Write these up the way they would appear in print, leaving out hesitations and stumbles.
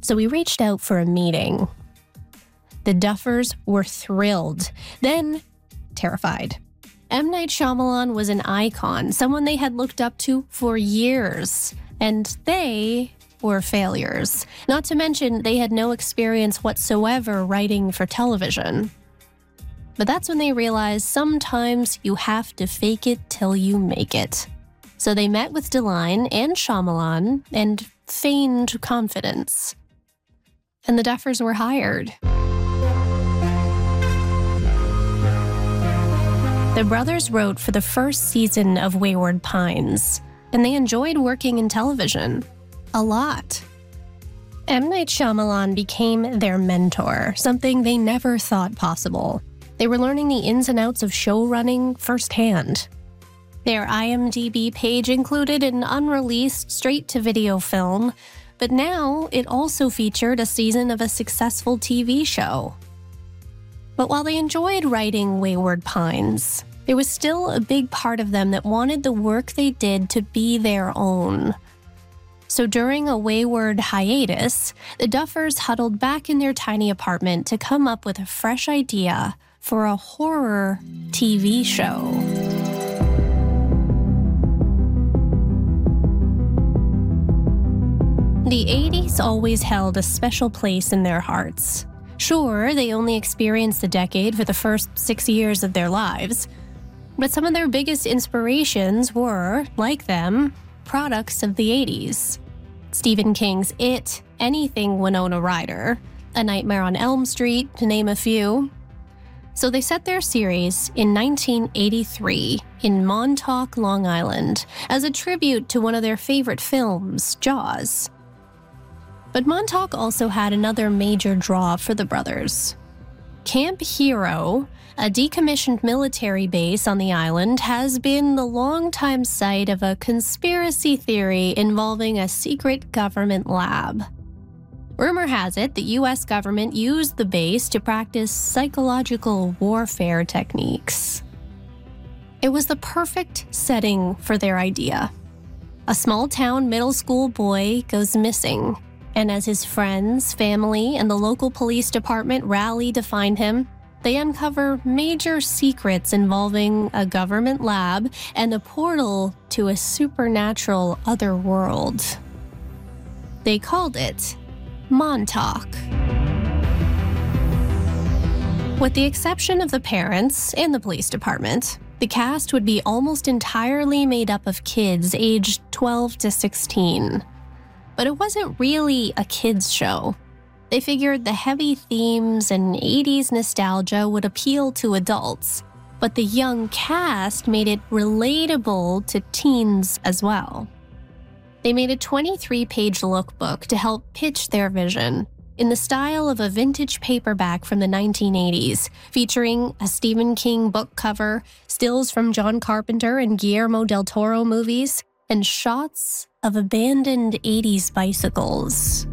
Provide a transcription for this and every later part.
so he reached out for a meeting. The Duffers were thrilled, then terrified. M. Night Shyamalan was an icon, someone they had looked up to for years, and they were failures. Not to mention, they had no experience whatsoever writing for television. But that's when they realized sometimes you have to fake it till you make it. So they met with DeLine and Shyamalan and feigned confidence. And the Duffers were hired. The brothers wrote for the first season of Wayward Pines, and they enjoyed working in television. A lot. M. Night Shyamalan became their mentor, something they never thought possible. They were learning the ins and outs of show running firsthand. Their IMDb page included an unreleased straight-to-video film, but now it also featured a season of a successful TV show. But while they enjoyed writing Wayward Pines, there was still a big part of them that wanted the work they did to be their own. So during a Wayward hiatus, the Duffers huddled back in their tiny apartment to come up with a fresh idea for a horror TV show. The 80s always held a special place in their hearts. Sure, they only experienced the decade for the first 6 years of their lives, but some of their biggest inspirations were, like them, products of the 80s. Stephen King's It, anything Winona Ryder, A Nightmare on Elm Street, to name a few. So they set their series in 1983 in Montauk, Long Island, as a tribute to one of their favorite films, Jaws. But Montauk also had another major draw for the brothers. Camp Hero, a decommissioned military base on the island, has been the longtime site of a conspiracy theory involving a secret government lab. Rumor has it the U.S. government used the base to practice psychological warfare techniques. It was the perfect setting for their idea. A small-town middle school boy goes missing, and as his friends, family, and the local police department rally to find him, they uncover major secrets involving a government lab and a portal to a supernatural other world. They called it Montauk. With the exception of the parents and the police department, the cast would be almost entirely made up of kids aged 12 to 16. But it wasn't really a kids' show. They figured the heavy themes and 80s nostalgia would appeal to adults, but the young cast made it relatable to teens as well. They made a 23-page lookbook to help pitch their vision, in the style of a vintage paperback from the 1980s, featuring a Stephen King book cover, stills from John Carpenter and Guillermo del Toro movies, and shots of abandoned 80s bicycles.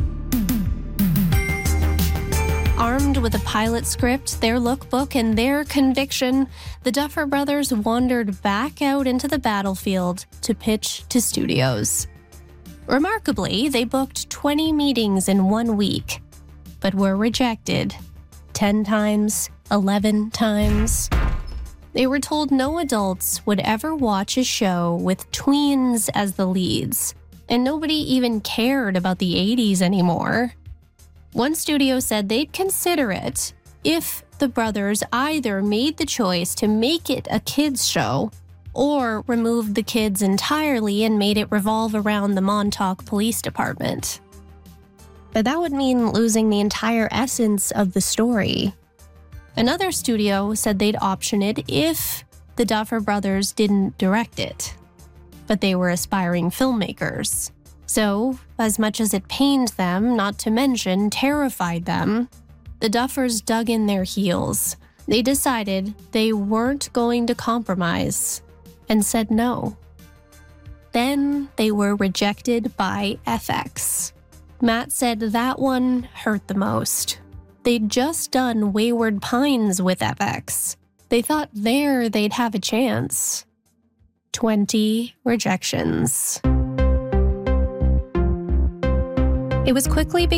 Armed with a pilot script, their lookbook, and their conviction, the Duffer Brothers wandered back out into the battlefield to pitch to studios. Remarkably, they booked 20 meetings in 1 week, but were rejected 10 times, 11 times. They were told no adults would ever watch a show with tweens as the leads, and nobody even cared about the 80s anymore. One studio said they'd consider it if the brothers either made the choice to make it a kids' show or removed the kids entirely and made it revolve around the Montauk Police Department. But that would mean losing the entire essence of the story. Another studio said they'd option it if the Duffer Brothers didn't direct it. But they were aspiring filmmakers. So, as much as it pained them, not to mention terrified them, the Duffers dug in their heels. They decided they weren't going to compromise and said no. Then they were rejected by FX. Matt said that one hurt the most. They'd just done Wayward Pines with FX. They thought there they'd have a chance. 20 rejections. It was quickly becoming